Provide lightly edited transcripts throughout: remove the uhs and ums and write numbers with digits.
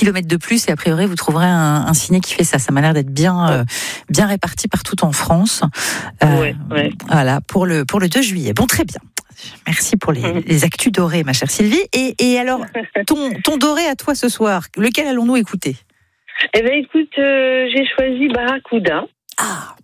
kilomètres de plus et a priori vous trouverez un ciné qui fait ça. Ça m'a l'air d'être bien réparti partout en France. Ouais. Voilà, pour le 2 juillet. Bon, très bien. Merci pour les actus dorés, ma chère Sylvie. Et alors, ton doré à toi ce soir, lequel allons-nous écouter ? Eh ben écoute, j'ai choisi Barracuda. Ah.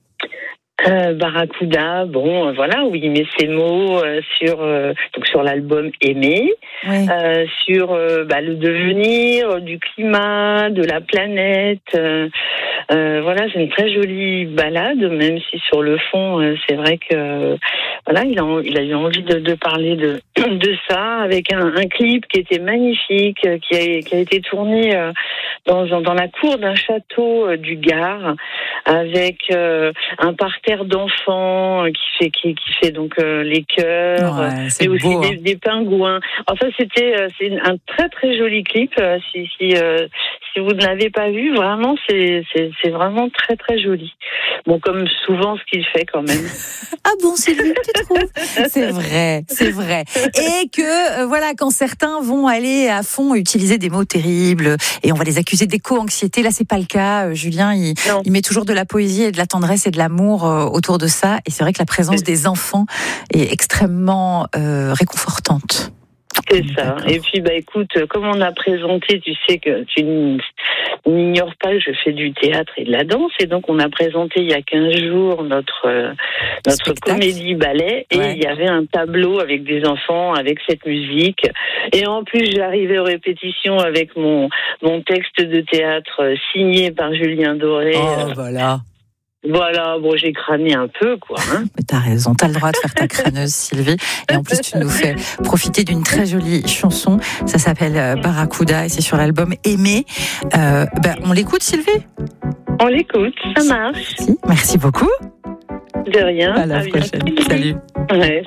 Barracuda, voilà, où il met ses mots sur l'album Aimer, Oui. sur le devenir du climat, de la planète. Voilà, c'est une très jolie balade, même si sur le fond, c'est vrai que voilà, il a eu envie de parler de ça avec un clip qui était magnifique, qui a été tourné dans la cour d'un château du Gard, avec un parterre d'enfants qui fait donc les chœurs, c'est mais beau, aussi des pingouins. Enfin, c'est un très très joli clip. Si vous ne l'avez pas vu, vraiment, c'est vraiment très très joli. Bon, comme souvent ce qu'il fait quand même. Ah bon, Sylvie, tu trouves ? C'est vrai. Et que, voilà, quand certains vont aller à fond utiliser des mots terribles et on va les accuser d'éco-anxiété, là, c'est pas le cas. Julien, il met toujours de la poésie et de la tendresse et de l'amour autour de ça. Et c'est vrai que la présence des enfants est extrêmement réconfortante. C'est ça. Et puis, écoute, comme on a présenté, tu sais que tu n'ignores pas que je fais du théâtre et de la danse, et donc on a présenté il y a 15 jours notre comédie-ballet, et il y avait un tableau avec des enfants, avec cette musique. Et en plus, j'arrivais aux répétitions avec mon texte de théâtre signé par Julien Doré. Oh, voilà. Voilà, j'ai crâné un peu, quoi. Mais t'as raison, t'as le droit de faire ta crâneuse, Sylvie. Et en plus, tu nous fais profiter d'une très jolie chanson. Ça s'appelle Barracuda et c'est sur l'album Aimer. On l'écoute, Sylvie ? On l'écoute, ça marche. Merci beaucoup. De rien. À la prochaine. Salut. Ouais.